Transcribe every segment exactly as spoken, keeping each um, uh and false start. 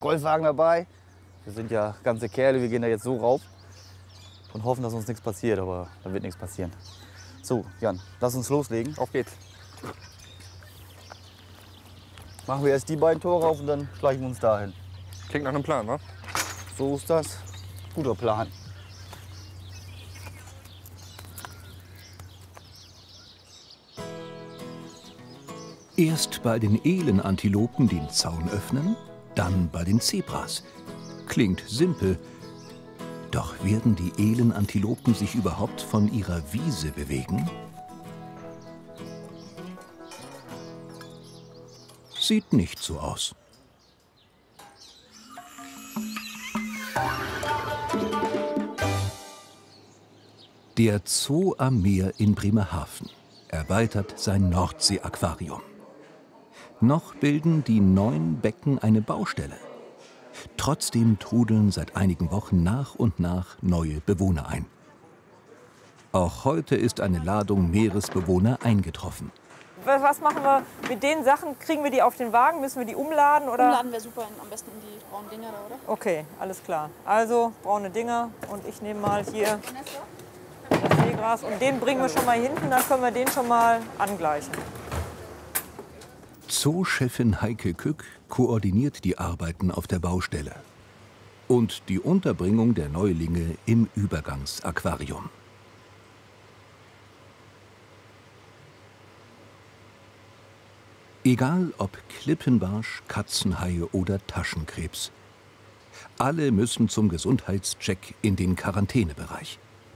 Golfwagen dabei. Wir sind ja ganze Kerle, wir gehen da jetzt so rauf und hoffen, dass uns nichts passiert, aber da wird nichts passieren. So, Jan, lass uns loslegen. Auf geht's. Machen wir erst die beiden Tore auf und dann schleichen wir uns dahin. Klingt nach einem Plan, wa? So ist das. Guter Plan. Erst bei den Elenantilopen den Zaun öffnen, dann bei den Zebras. Klingt simpel. Doch werden die Elenantilopen sich überhaupt von ihrer Wiese bewegen? Sieht nicht so aus. Der Zoo am Meer in Bremerhaven erweitert sein Nordsee-Aquarium. Noch bilden die neun Becken eine Baustelle. Trotzdem trudeln seit einigen Wochen nach und nach neue Bewohner ein. Auch heute ist eine Ladung Meeresbewohner eingetroffen. Was machen wir mit den Sachen? Kriegen wir die auf den Wagen? Müssen wir die umladen? Oder? Umladen wäre super, am besten in die braunen Dinger da, oder? Okay, alles klar. Also braune Dinger und ich nehme mal hier das Seegras. Und den bringen wir schon mal hinten, dann können wir den schon mal angleichen. Zoo-Chefin Heike Kück koordiniert die Arbeiten auf der Baustelle und die Unterbringung der Neulinge im Übergangsaquarium. Egal ob Klippenbarsch, Katzenhaie oder Taschenkrebs, alle müssen zum Gesundheitscheck in den Quarantänebereich.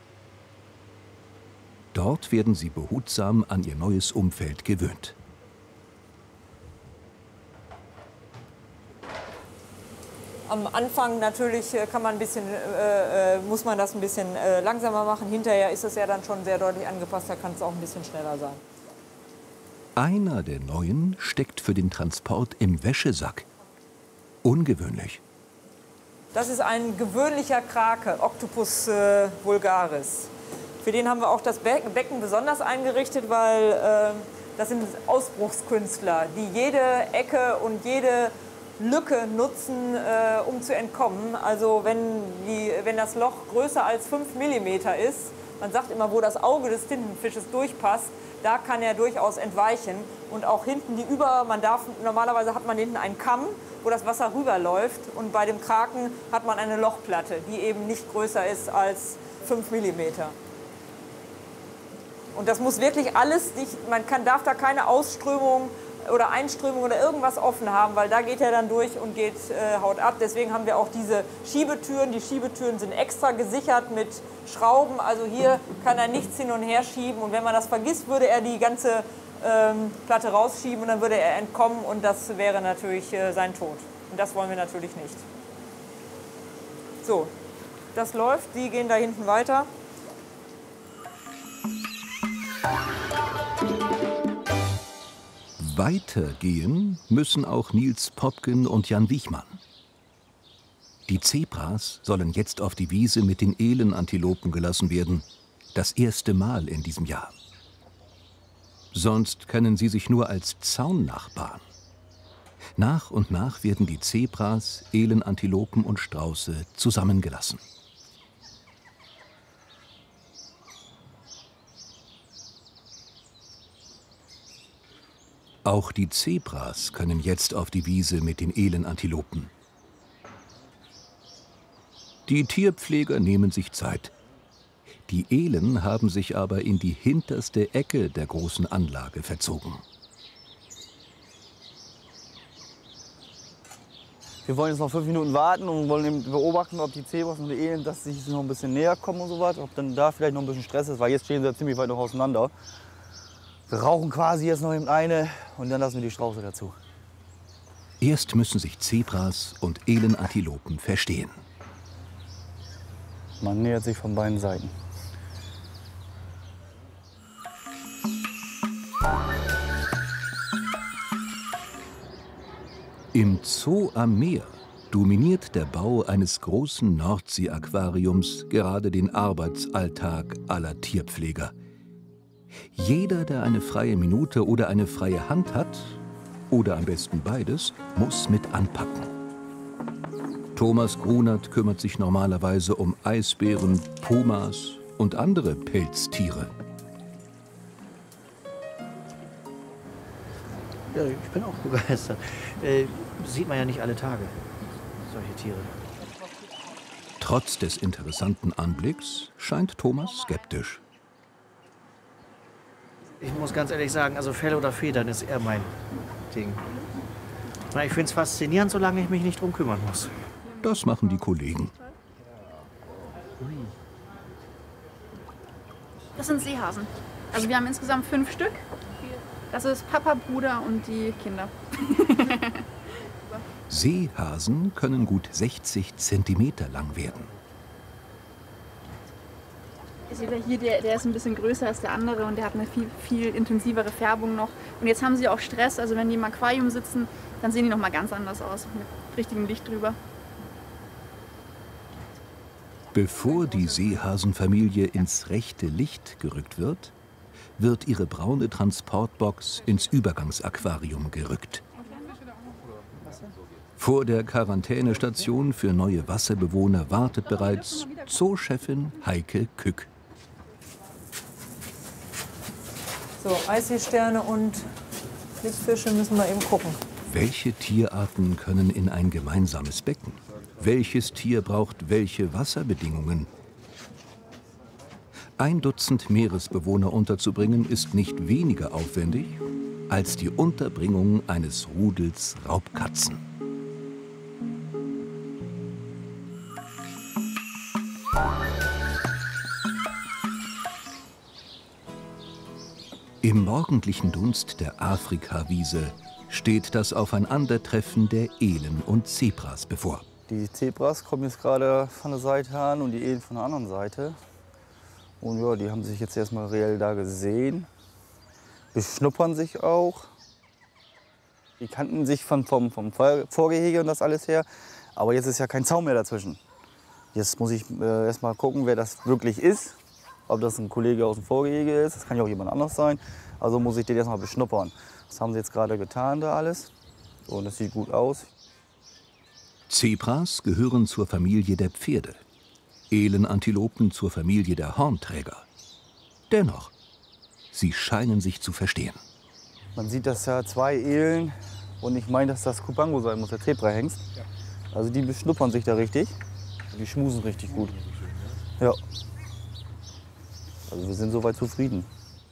Dort werden sie behutsam an ihr neues Umfeld gewöhnt. Am Anfang natürlich kann man ein bisschen, äh, muss man das ein bisschen äh, langsamer machen. Hinterher ist es ja dann schon sehr deutlich angepasst, da kann es auch ein bisschen schneller sein. Einer der Neuen steckt für den Transport im Wäschesack. Ungewöhnlich. Das ist ein gewöhnlicher Krake, Octopus äh, vulgaris. Für den haben wir auch das Be Becken besonders eingerichtet, weil äh, das sind Ausbruchskünstler, die jede Ecke und jede Lücke nutzen, äh, um zu entkommen. Also wenn, die, wenn das Loch größer als fünf Millimeter ist, man sagt immer, wo das Auge des Tintenfisches durchpasst, da kann er durchaus entweichen. Und auch hinten die über, man darf, normalerweise hat man hinten einen Kamm, wo das Wasser rüberläuft. Und bei dem Kraken hat man eine Lochplatte, die eben nicht größer ist als fünf Millimeter. Und das muss wirklich alles, nicht, man kann, darf da keine Ausströmung oder Einströmung oder irgendwas offen haben, weil da geht er dann durch und geht, äh, haut ab. Deswegen haben wir auch diese Schiebetüren. Die Schiebetüren sind extra gesichert mit Schrauben. Also hier kann er nichts hin und her schieben. Und wenn man das vergisst, würde er die ganze ähm, Platte rausschieben und dann würde er entkommen. Und das wäre natürlich äh, sein Tod. Und das wollen wir natürlich nicht. So, das läuft. Die gehen da hinten weiter. Weitergehen müssen auch Nils Popken und Jan Wichmann. Die Zebras sollen jetzt auf die Wiese mit den Elenantilopen gelassen werden. Das erste Mal in diesem Jahr. Sonst kennen sie sich nur als Zaunnachbarn. Nach und nach werden die Zebras, Elenantilopen und Strauße zusammengelassen. Auch die Zebras können jetzt auf die Wiese mit den Elenantilopen. Die Tierpfleger nehmen sich Zeit. Die Elen haben sich aber in die hinterste Ecke der großen Anlage verzogen. Wir wollen jetzt noch fünf Minuten warten und wollen eben beobachten, ob die Zebras und die Elen, dass sie sich noch ein bisschen näher kommen und so weiter. Ob dann da vielleicht noch ein bisschen Stress ist, weil jetzt stehen sie ja ziemlich weit noch auseinander. Wir rauchen quasi jetzt noch eben eine und dann lassen wir die Strauße dazu. Erst müssen sich Zebras und Elenantilopen verstehen. Man nähert sich von beiden Seiten. Im Zoo am Meer dominiert der Bau eines großen Nordsee-Aquariums gerade den Arbeitsalltag aller Tierpfleger. Jeder, der eine freie Minute oder eine freie Hand hat, oder am besten beides, muss mit anpacken. Thomas Grunert kümmert sich normalerweise um Eisbären, Pumas und andere Pelztiere. Ja, ich bin auch begeistert. Äh, sieht man ja nicht alle Tage, solche Tiere. Trotz des interessanten Anblicks scheint Thomas skeptisch. Ich muss ganz ehrlich sagen, also Fell oder Federn ist eher mein Ding. Na, ich finde es faszinierend, solange ich mich nicht drum kümmern muss. Das machen die Kollegen. Das sind Seehasen. Also wir haben insgesamt fünf Stück. Das ist Papa, Bruder und die Kinder. Seehasen können gut sechzig Zentimeter lang werden. Ihr seht ja hier, der, der ist ein bisschen größer als der andere und der hat eine viel, viel intensivere Färbung noch. Und jetzt haben sie auch Stress, also wenn die im Aquarium sitzen, dann sehen die noch mal ganz anders aus, mit richtigem Licht drüber. Bevor die Seehasenfamilie ins rechte Licht gerückt wird, wird ihre braune Transportbox ins Übergangsaquarium gerückt. Vor der Quarantänestation für neue Wasserbewohner wartet bereits Zoochefin Heike Kück. So, Eisseesterne und Blitzfische müssen wir eben gucken. Welche Tierarten können in ein gemeinsames Becken? Welches Tier braucht welche Wasserbedingungen? Ein Dutzend Meeresbewohner unterzubringen ist nicht weniger aufwendig als die Unterbringung eines Rudels Raubkatzen. Im morgendlichen Dunst der Afrikawiese steht das Aufeinandertreffen der Elen und Zebras bevor. Die Zebras kommen jetzt gerade von der Seite an und die Elen von der anderen Seite. Und ja, die haben sich jetzt erstmal reell da gesehen, beschnuppern sich auch. Die kannten sich von, vom, vom Vorgehege und das alles her, aber jetzt ist ja kein Zaun mehr dazwischen. Jetzt muss ich äh, erstmal gucken, wer das wirklich ist. Ob das ein Kollege aus dem Vorgehege ist, das kann ja auch jemand anders sein. Also muss ich den erstmal beschnuppern. Das haben sie jetzt gerade getan, da alles. Und das sieht gut aus. Zebras gehören zur Familie der Pferde. Elenantilopen zur Familie der Hornträger. Dennoch, sie scheinen sich zu verstehen. Man sieht, dass ja zwei Elen und ich meine, dass das Kupango sein muss, der Zebrahengst. Also die beschnuppern sich da richtig. Die schmusen richtig gut. Ja. Also wir sind soweit zufrieden.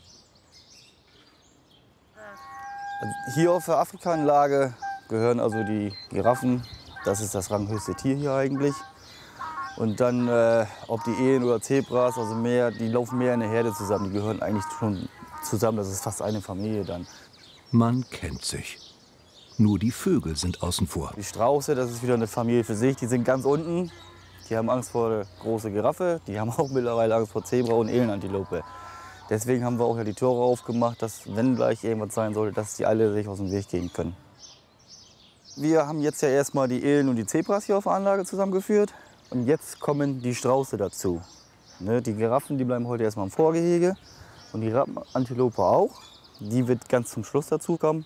Also hier auf der Afrika-Anlage gehören also die Giraffen. Das ist das ranghöchste Tier hier eigentlich. Und dann, äh, ob die Elen oder Zebras, also mehr, die laufen mehr in der Herde zusammen. Die gehören eigentlich schon zusammen. Das ist fast eine Familie dann. Man kennt sich. Nur die Vögel sind außen vor. Die Strauße, das ist wieder eine Familie für sich. Die sind ganz unten. Die haben Angst vor der großen Giraffe. Die haben auch mittlerweile Angst vor Zebra und Elenantilope. Deswegen haben wir auch ja die Tore aufgemacht, dass, wenn gleich irgendwas sein sollte, dass die alle sich aus dem Weg gehen können. Wir haben jetzt ja erstmal die Elen und die Zebras hier auf der Anlage zusammengeführt. Und jetzt kommen die Strauße dazu. Ne, die Giraffen, die bleiben heute erstmal im Vorgehege. Und die Rappenantilope auch. Die wird ganz zum Schluss dazu kommen.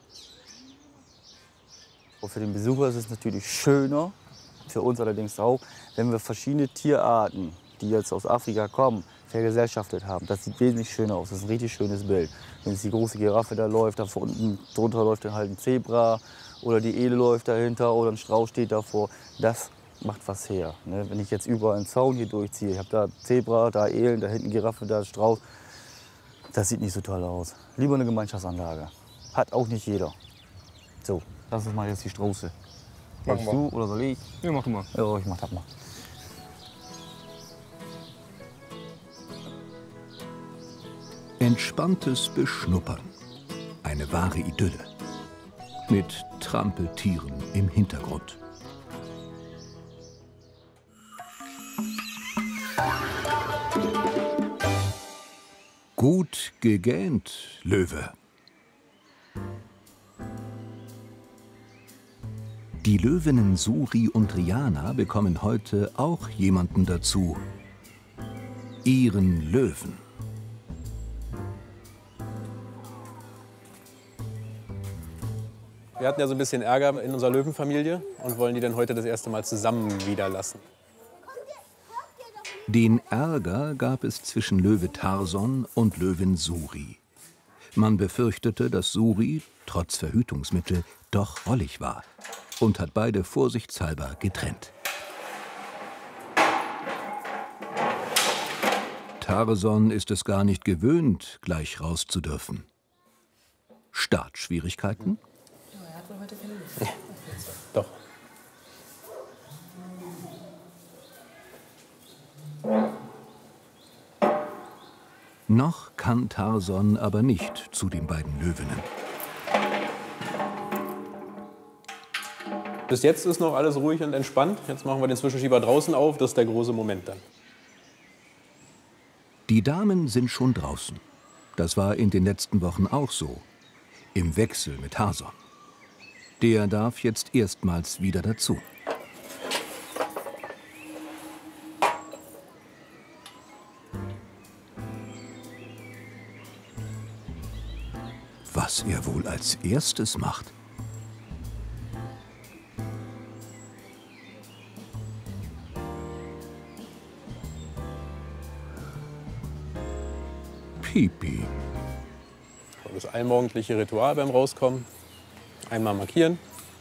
Und für den Besucher ist es natürlich schöner, für uns allerdings auch, wenn wir verschiedene Tierarten, die jetzt aus Afrika kommen, vergesellschaftet haben. Das sieht wesentlich schöner aus. Das ist ein richtig schönes Bild. Wenn jetzt die große Giraffe da läuft, da unten drunter läuft dann halt ein Zebra oder die Ele läuft dahinter oder ein Strauß steht davor. Das macht was her. Ne? Wenn ich jetzt überall einen Zaun hier durchziehe, ich habe da Zebra, da Elen, da hinten Giraffe, da Strauß, das sieht nicht so toll aus. Lieber eine Gemeinschaftsanlage. Hat auch nicht jeder. So, das ist mal jetzt die Strauße. Machst du oder soll ich? Ja, mach du mal. Ja, ich mach das mal. Entspanntes Beschnuppern. Eine wahre Idylle. Mit Trampeltieren im Hintergrund. Gut gegähnt, Löwe. Die Löwinnen Suri und Rihanna bekommen heute auch jemanden dazu. Ihren Löwen. Wir hatten ja so ein bisschen Ärger in unserer Löwenfamilie und wollen die dann heute das erste Mal zusammen wieder lassen. Den Ärger gab es zwischen Löwe Tarson und Löwin Suri. Man befürchtete, dass Suri, trotz Verhütungsmittel, doch rollig war und hat beide vorsichtshalber getrennt. Tarson ist es gar nicht gewöhnt, gleich raus zu dürfen. Startschwierigkeiten? Doch. Noch kann Tarson aber nicht zu den beiden Löwinnen. Bis jetzt ist noch alles ruhig und entspannt. Jetzt machen wir den Zwischenschieber draußen auf. Das ist der große Moment dann. Die Damen sind schon draußen. Das war in den letzten Wochen auch so. Im Wechsel mit Tarson. Der darf jetzt erstmals wieder dazu. Was er wohl als erstes macht? Pipi. Das allmorgendliche Ritual beim Rauskommen. Einmal markieren.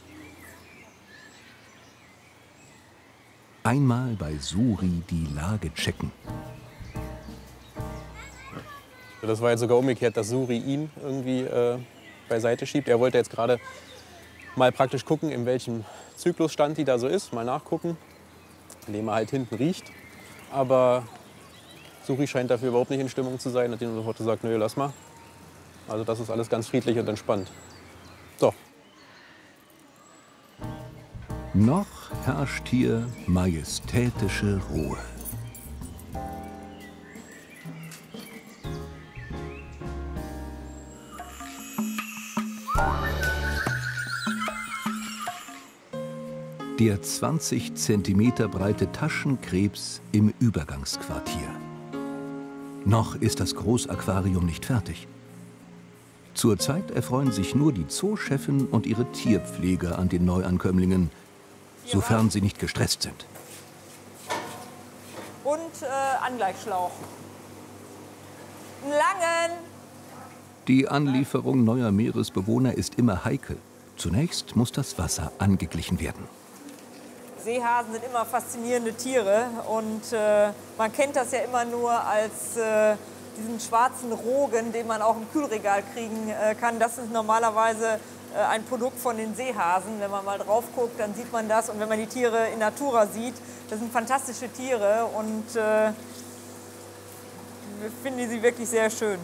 Einmal bei Suri die Lage checken. Das war jetzt sogar umgekehrt, dass Suri ihn irgendwie äh, beiseite schiebt. Er wollte jetzt gerade mal praktisch gucken, in welchem Zyklusstand die da so ist. Mal nachgucken, indem er halt hinten riecht. Aber Suri scheint dafür überhaupt nicht in Stimmung zu sein. Hat ihm sofort gesagt, nö, lass mal. Also das ist alles ganz friedlich und entspannt. So. Noch herrscht hier majestätische Ruhe. Der zwanzig Zentimeter breite Taschenkrebs im Übergangsquartier. Noch ist das Großaquarium nicht fertig. Zurzeit erfreuen sich nur die Zoochefin und ihre Tierpfleger an den Neuankömmlingen, sofern sie nicht gestresst sind. Und äh, Angleichschlauch. Einen langen. Die Anlieferung neuer Meeresbewohner ist immer heikel. Zunächst muss das Wasser angeglichen werden. Seehasen sind immer faszinierende Tiere und äh, man kennt das ja immer nur als äh, diesen schwarzen Rogen, den man auch im Kühlregal kriegen äh, kann. Das ist normalerweise äh, ein Produkt von den Seehasen. Wenn man mal drauf guckt, dann sieht man das. Und wenn man die Tiere in Natura sieht, das sind fantastische Tiere und äh, wir finden sie wirklich sehr schön.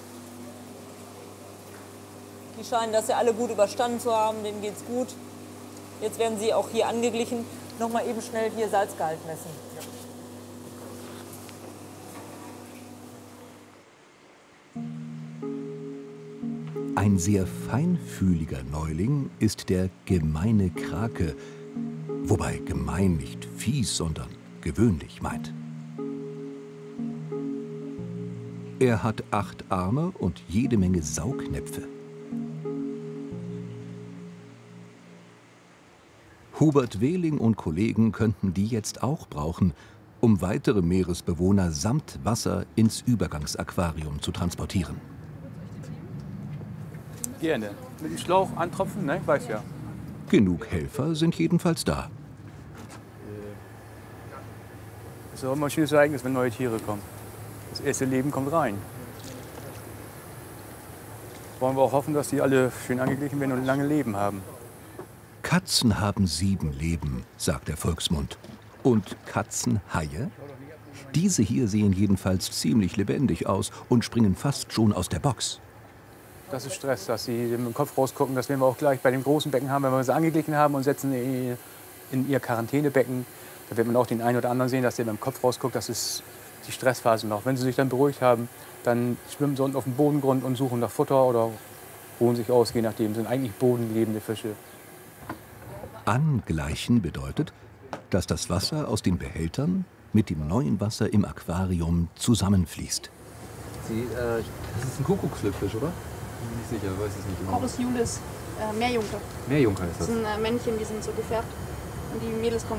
Die scheinen das ja alle gut überstanden zu haben, denen geht's gut. Jetzt werden sie auch hier angeglichen. Noch mal eben schnell hier Salzgehalt messen. Ein sehr feinfühliger Neuling ist der gemeine Krake, wobei gemein nicht fies, sondern gewöhnlich meint. Er hat acht Arme und jede Menge Saugnäpfe. Hubert Wehling und Kollegen könnten die jetzt auch brauchen, um weitere Meeresbewohner samt Wasser ins Übergangsaquarium zu transportieren. Gerne. Mit dem Schlauch antropfen, ne? Weiß ja. Genug Helfer sind jedenfalls da. Es ist auch immer ein schönes Ereignis, wenn neue Tiere kommen. Das erste Leben kommt rein. Wollen wir auch hoffen, dass die alle schön angeglichen werden und lange Leben haben. Katzen haben sieben Leben, sagt der Volksmund. Und Katzenhaie? Diese hier sehen jedenfalls ziemlich lebendig aus und springen fast schon aus der Box. Das ist Stress, dass sie mit dem Kopf rausgucken. Das werden wir auch gleich bei dem großen Becken haben, wenn wir sie angeglichen haben und setzen in, in ihr Quarantänebecken. Da wird man auch den einen oder anderen sehen, dass der mit dem Kopf rausguckt. Das ist die Stressphase noch. Wenn sie sich dann beruhigt haben, dann schwimmen sie unten auf dem Bodengrund und suchen nach Futter oder ruhen sich aus, je nachdem. Das sind eigentlich bodenlebende Fische. Angleichen bedeutet, dass das Wasser aus den Behältern mit dem neuen Wasser im Aquarium zusammenfließt. Sie, äh, das ist ein Kuckuckslippfisch, oder? Bin nicht sicher, weiß es nicht genau. Chorus Julis. äh, Meerjunker. Meerjunker ist Das das. sind äh, Männchen, die sind so gefärbt. Und die Mädels kommen